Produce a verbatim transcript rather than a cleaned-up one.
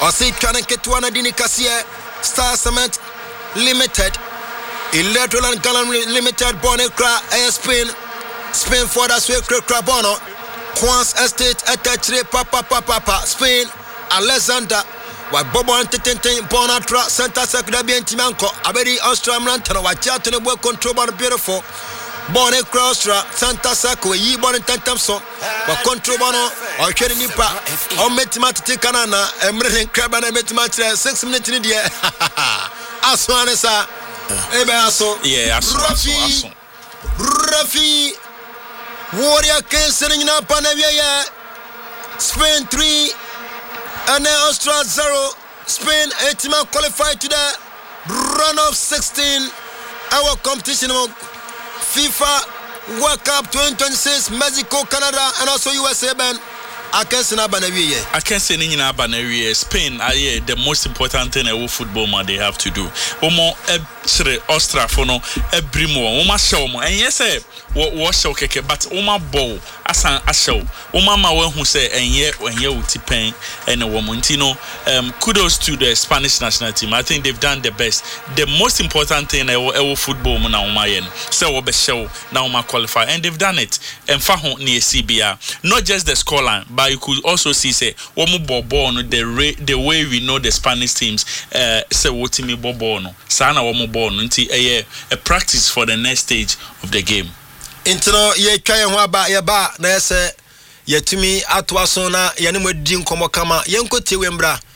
Osi Twanan Ketwana Dini Kasia, Star Cement Limited, Electoral and Galan Limited, Bonacra, Air Spain, Spain for the Swift Crabono, Quans Estate, Attachre, Papa Papa, Spain, Alexander, Wa Bobo Entertainment, Bonatra, Santa Sacrabian Timanco, Abedi Austram Lantana, Wachat and work control by the beautiful. Born a crossra, Santa Saco, ye born in Tantamso, or Controbono, or Kerinipa, or Metimatic Canana, and Mrin Crab and Metimat, six minutes in the year. Aswanesa, Ebaso, yeah, Rafi, Rafi, Warrior cancelling up on a Spain three, and then Austria zero, Spain eight man qualified to the run of sixteen, our competition. FIFA World Cup twenty twenty-six, Mexico, Canada, and also U S A. Ben, I can't say Abanawi. I can't say anything Abanawi. Spain, I hear the most important thing a football man they have to do. Omo ebsre Austria for no ebrimo. Oma show mo. And yes, eh, what show keke, but Oma ball asan ashow. Oma ma when who say and ye when ye uti pen and a woman. Um, kudos to the Spanish national team. I think they've done the best. The most important thing a football man na Oma yen. So obe show na Oma qualify, and they've done it. And faho ni C B A. Not just the scoreline, but you could also see say Omo bobo no the re, the way we know the Spanish teams. Uh, say what me bobo no. Sana Omo bobo no. Nti a a practice for the next stage of the game. Intino ye try ho aba ye ba na se yetumi atwa so na ye ne modin komo kama ye nkotie wembra